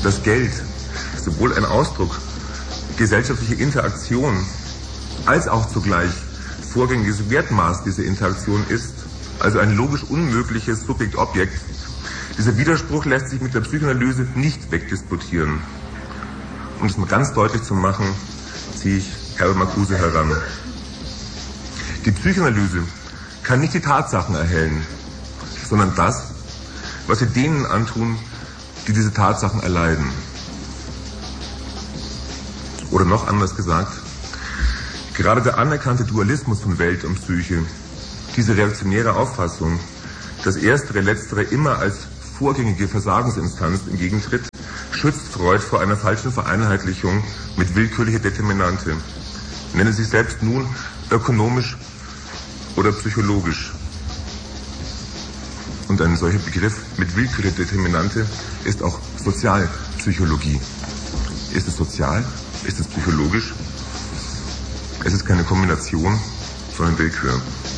dass Geld sowohl ein Ausdruck gesellschaftlicher Interaktion als auch zugleich vorgängiges Wertmaß dieser Interaktion ist, also ein logisch unmögliches Subjekt-Objekt. Dieser Widerspruch lässt sich mit der Psychoanalyse nicht wegdisputieren. Um das mal ganz deutlich zu machen, ziehe ich Herbert Marcuse heran. Die Psychoanalyse kann nicht die Tatsachen erhellen, sondern das, was sie denen antun, die diese Tatsachen erleiden. Oder noch anders gesagt, gerade der anerkannte Dualismus von Welt und Psyche, diese reaktionäre Auffassung, dass erstere, letztere immer als vorgängige Versagensinstanz entgegentritt, schützt Freud vor einer falschen Vereinheitlichung mit willkürlicher Determinante. Nenne sich selbst nun ökonomisch oder psychologisch. Und ein solcher Begriff mit willkürlicher Determinante ist auch Sozialpsychologie. Ist es sozial? Ist es psychologisch? Es ist keine Kombination, sondern Willkür.